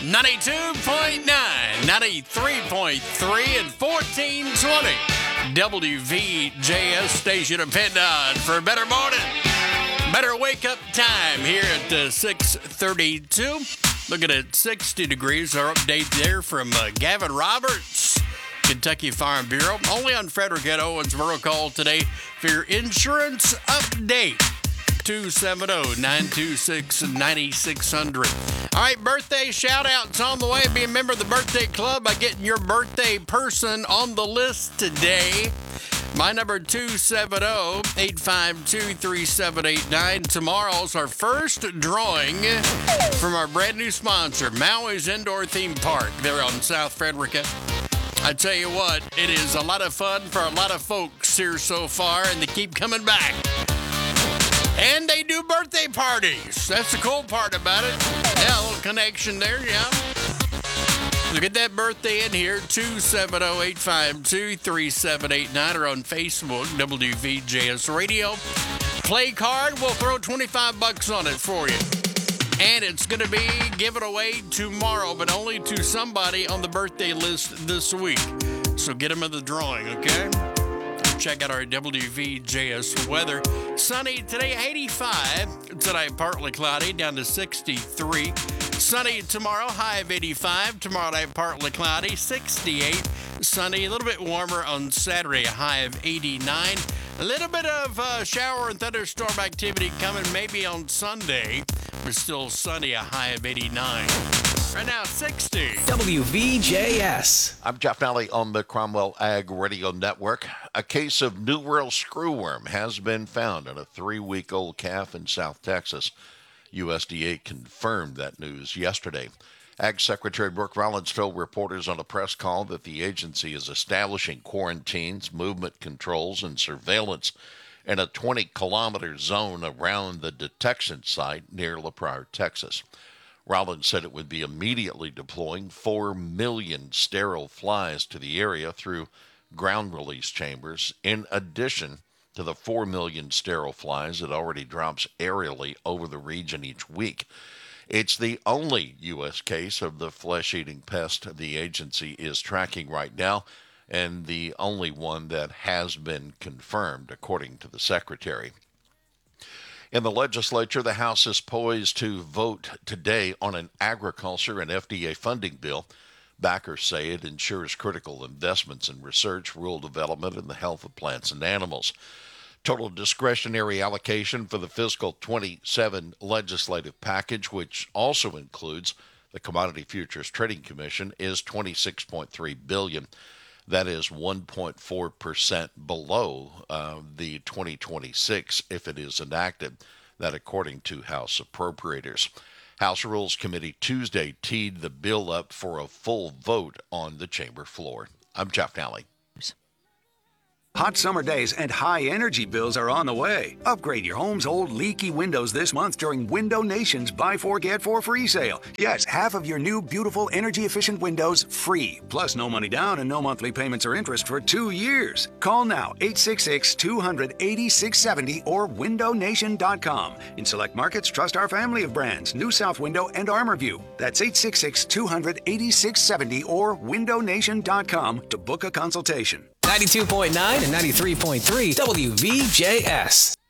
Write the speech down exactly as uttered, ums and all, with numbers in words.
ninety-two point nine, ninety-three point three, and fourteen twenty. W V J S station depend on for a better morning. Better wake-up time here at uh, six thirty-two. Looking at sixty degrees. Our update there from uh, Gavin Roberts, Kentucky Farm Bureau. Only on Frederick at Owensboro. Call today for your insurance update. two seven zero, nine two six, nine six zero zero. All right, birthday shout-outs on the way. Be a member of the birthday club by getting your birthday person on the list today. My number, two seven zero, eight five two, three seven eight nine. Tomorrow's our first drawing from our brand new sponsor, Maui's Indoor Theme Park. They're on South Frederica. I tell you what, it is a lot of fun for a lot of folks here so far, and they keep coming back. And they do birthday parties. That's the cool part about it. Yeah, a little connection there, yeah. So get that birthday in here, two seven zero, eight five two, three seven eight nine, or on Facebook, W V J S Radio. Play card, we'll throw twenty-five bucks on it for you. And it's going to be given away tomorrow, but only to somebody on the birthday list this week. So get them in the drawing, okay? Check out our W V J S weather. Sunny today, eighty-five. Tonight, partly cloudy, down to sixty-three. Sunny tomorrow, high of eighty-five. Tomorrow night, partly cloudy, sixty-eight. Sunny, a little bit warmer on Saturday, a high of eighty-nine. A little bit of uh, shower and thunderstorm activity coming maybe on Sunday. But still sunny, a high of eighty-nine. Right now, sixty. W V J S. I'm Jeff Nally on the Cromwell Ag Radio Network. A case of New World screwworm has been found in a three-week-old calf in South Texas. U S D A confirmed that news yesterday. Ag Secretary Brooke Rollins told reporters on a press call that the agency is establishing quarantines, movement controls, and surveillance in a twenty-kilometer zone around the detection site near La Prairie, Texas. Rollins said it would be immediately deploying four million sterile flies to the area through ground release chambers, in addition to the four million sterile flies it already drops aerially over the region each week. It's the only U S case of the flesh-eating pest the agency is tracking right now, and the only one that has been confirmed, according to the Secretary. In the legislature, the House is poised to vote today on an agriculture and F D A funding bill. Backers say it ensures critical investments in research, rural development, and the health of plants and animals. Total discretionary allocation for the fiscal twenty-seven legislative package, which also includes the Commodity Futures Trading Commission, is twenty-six point three billion dollars. That is one point four percent below uh, the twenty twenty-six if it is enacted. That according to House appropriators. House Rules Committee Tuesday teed the bill up for a full vote on the chamber floor. I'm Jeff Nally. Hot summer days and high energy bills are on the way. Upgrade your home's old leaky windows this month during Window Nation's Buy Four Get Four free sale. Yes, half of your new beautiful energy efficient windows free. Plus no money down and no monthly payments or interest for two years. Call now, eight six six, two hundred, eighty-six seventy or window nation dot com. In select markets, trust our family of brands, New South Window and ArmorView. That's eight six six, two hundred, eighty-six seventy or window nation dot com to book a consultation. ninety-two point nine and ninety-three point three W V J S.